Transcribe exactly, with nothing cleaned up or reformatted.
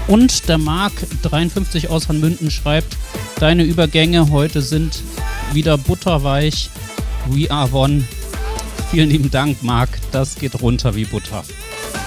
Und der Marc dreiundfünfzig aus Hanmünden schreibt, deine Übergänge heute sind wieder butterweich. We are one. Vielen lieben Dank, Marc. Das geht runter wie Butter.